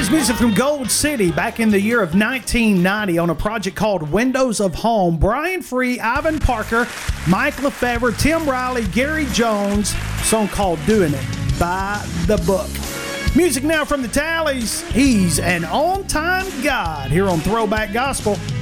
Here's music from Gold City back in the year of 1990 on a project called Windows of Home. Brian Free, Ivan Parker, Mike Lefevre, Tim Riley, Gary Jones. Song called Doing It by the Book. Music now from the Tallies. He's an on-time God here on Throwback Gospel.